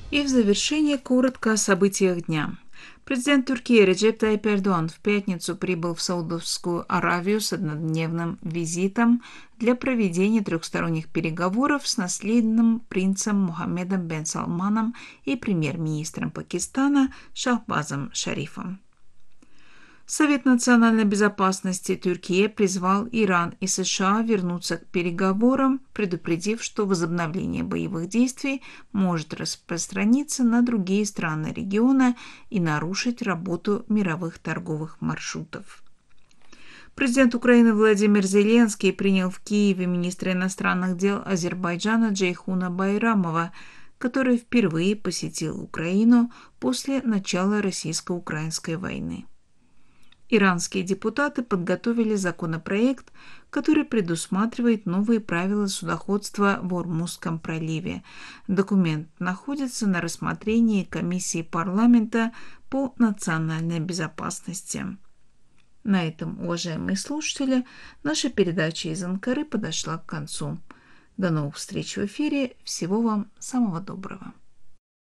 И в завершение коротко о событиях дня. Президент Турции Реджеп Тайип Эрдоğan в пятницу прибыл в Саудовскую Аравию с однодневным визитом для проведения трехсторонних переговоров с наследным принцем Мухаммедом бен Салманом и премьер-министром Пакистана Шахбазом Шарифом. Совет национальной безопасности Турции призвал Иран и США вернуться к переговорам, предупредив, что возобновление боевых действий может распространиться на другие страны региона и нарушить работу мировых торговых маршрутов. Президент Украины Владимир Зеленский принял в Киеве министра иностранных дел Азербайджана Джейхуна Байрамова, который впервые посетил Украину после начала российско-украинской войны. Иранские депутаты подготовили законопроект, который предусматривает новые правила судоходства в Ормузском проливе. Документ находится на рассмотрении комиссии парламента по национальной безопасности. На этом, уважаемые слушатели, наша передача из Анкары подошла к концу. До новых встреч в эфире. Всего вам самого доброго.